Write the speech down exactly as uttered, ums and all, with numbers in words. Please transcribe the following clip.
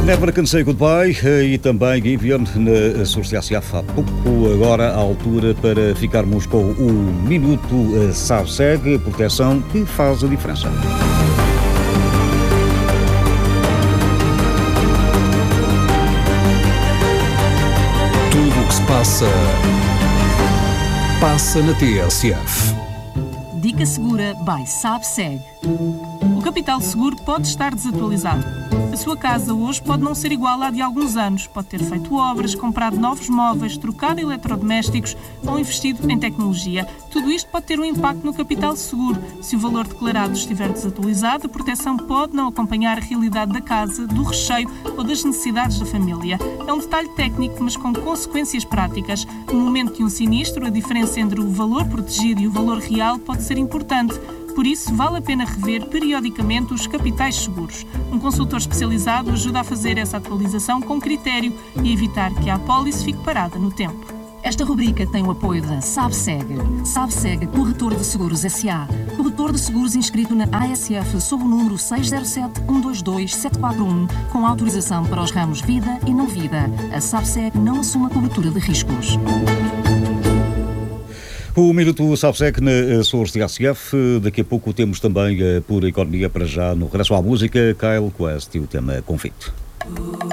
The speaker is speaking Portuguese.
Never Can Say Goodbye e também Givian na Source A C F há pouco. Agora a altura para ficarmos com o Minuto SABSEG, proteção que faz a diferença. Tudo o que se passa, passa na T S F. Dica Segura by SABSEG. O capital seguro pode estar desatualizado. A sua casa hoje pode não ser igual à de alguns anos. Pode ter feito obras, comprado novos móveis, trocado eletrodomésticos ou investido em tecnologia. Tudo isto pode ter um impacto no capital seguro. Se o valor declarado estiver desatualizado, a proteção pode não acompanhar a realidade da casa, do recheio ou das necessidades da família. É um detalhe técnico, mas com consequências práticas. No momento de um sinistro, a diferença entre o valor protegido e o valor real pode ser importante. Por isso, vale a pena rever periodicamente os capitais seguros. Um consultor especializado ajuda a fazer essa atualização com critério e evitar que a apólice fique parada no tempo. Esta rubrica tem o apoio da SABSEG. SABSEG, Corretor de Seguros S A Corretor de seguros inscrito na A S F sob o número seis zero sete, um dois dois, sete quatro um, com autorização para os ramos vida e não vida. A SABSEG não assume a cobertura de riscos. O Minuto SABSEG na Source A C F. Daqui a pouco temos também a Pura Economia. Para já, no regresso à música, Kyle Quest e o tema Conflito.